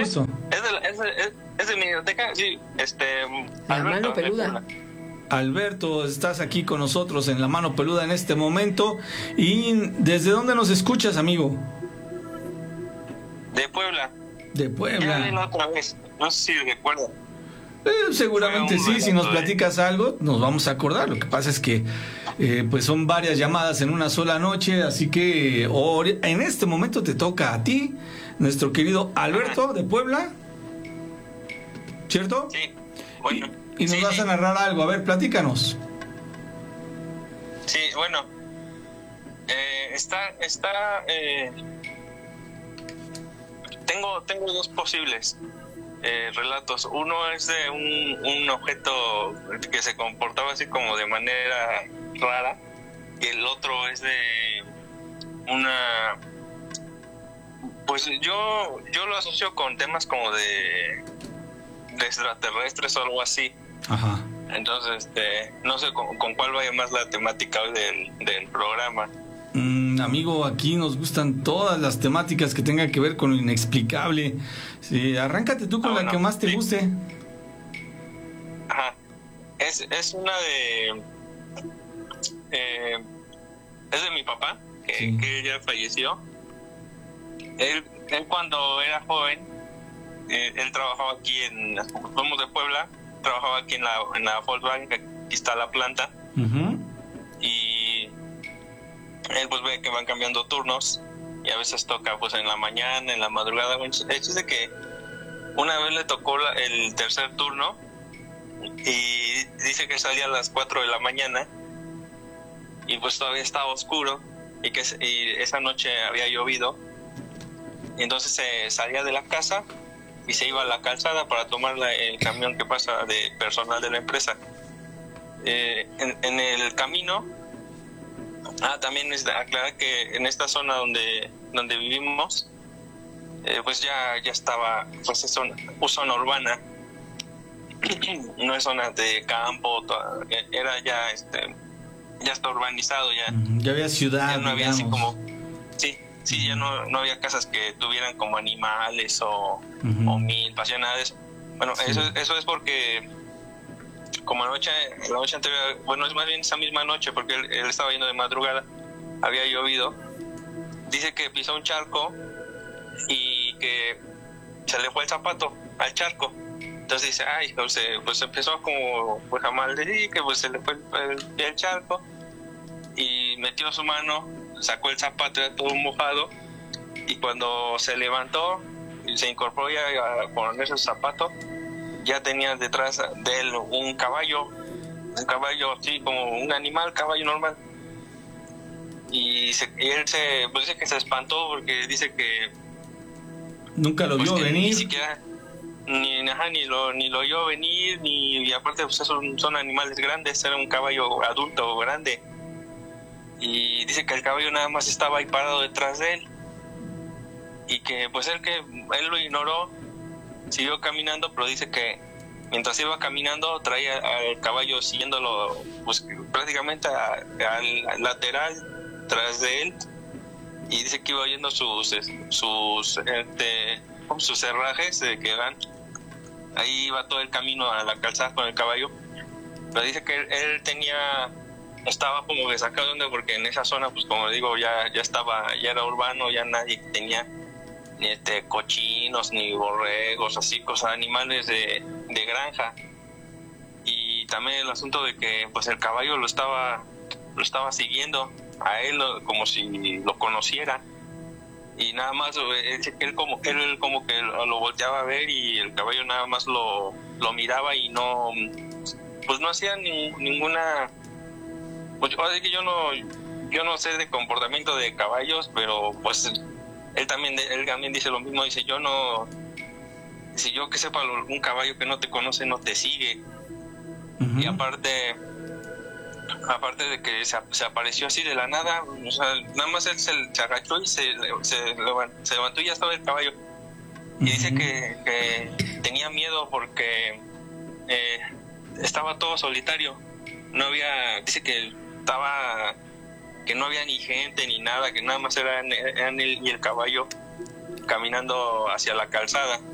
gusto. Es de mi biblioteca, sí. La Alberto, mano peluda. Alberto, estás aquí con nosotros en La Mano Peluda en este momento. ¿Y desde dónde nos escuchas, amigo? De Puebla. De Ya Puebla. hablé la otra vez. No sé si recuerdan. Seguramente sí, si nos platicas algo, nos vamos a acordar. Lo que pasa es que pues son varias llamadas en una sola noche, así que en este momento te toca a ti, nuestro querido Alberto de Puebla, ¿cierto? Sí. Bueno, y nos vas a narrar algo, a ver, platícanos. Sí, bueno. Tengo dos posibles relatos. Uno es de un objeto que se comportaba así como de manera rara, y el otro es de una... Pues yo lo asocio con temas como de extraterrestres o algo así. Ajá. Entonces, no sé con cuál vaya más la temática hoy del programa. Amigo, aquí nos gustan todas las temáticas que tengan que ver con lo inexplicable. Sí, arráncate tú con la que más te guste. Ajá. Es una es de mi papá, que ya falleció. Él cuando era joven, él trabajaba aquí somos de Puebla, trabajaba aquí en la Volkswagen, que aquí está la planta. Uh-huh. Y él pues ve que van cambiando turnos y a veces toca pues en la mañana, en la madrugada. El hecho es de que una vez le tocó el tercer turno y dice que salía a las 4 de la mañana y pues todavía estaba oscuro y esa noche había llovido, y entonces se salía de la casa y se iba a la calzada para tomar el camión que pasa de personal de la empresa. En el camino, también es de aclarar que en esta zona donde vivimos, pues ya estaba, pues es zona urbana, no es zona de campo, era ya ya está urbanizado, ya había ciudad, ya no había digamos. así como, sí, ya no había casas que tuvieran como animales o milpas, ya nada de eso. Bueno, sí. Eso es porque como la noche anterior, bueno, es más bien esa misma noche, porque él estaba yendo de madrugada, había llovido. Dice que pisó un charco y que se le fue el zapato al charco. Entonces dice, pues empezó como pues a maldecir, que pues se le fue el charco, y metió su mano, sacó el zapato, era todo mojado, y cuando se levantó y se incorporó ya a ponerse el zapato, ya tenía detrás de él un caballo así como un animal, caballo normal. Y él pues dice que se espantó porque dice que nunca lo vio venir. Ni siquiera ni lo vio venir, y aparte pues son animales grandes, era un caballo adulto grande. Y dice que el caballo nada más estaba ahí parado detrás de él, y que pues él lo ignoró, siguió caminando, pero dice que mientras iba caminando traía al caballo siguiéndolo pues prácticamente al lateral tras de él, y dice que iba oyendo sus herrajes que van, ahí iba todo el camino a la calzada con el caballo. Pero dice que él estaba como que sacado de onda, porque en esa zona, pues como digo, ya era urbano, ya nadie tenía ni cochinos ni borregos, así cosas, animales de granja. Y también el asunto de que pues el caballo lo estaba siguiendo a él como si lo conociera, y nada más él como que lo volteaba a ver, y el caballo nada más lo miraba y no hacía ninguna. Pues ahora sí que yo no sé de comportamiento de caballos, pero pues él también dice lo mismo. Dice, yo que sepa, un caballo que no te conoce no te sigue. Uh-huh. Y aparte de que se apareció así de la nada, o sea, nada más él se agachó y se levantó y ya estaba el caballo. Y dice que tenía miedo porque estaba todo solitario. Dice que no había ni gente ni nada, que nada más eran él y el caballo caminando hacia la calzada.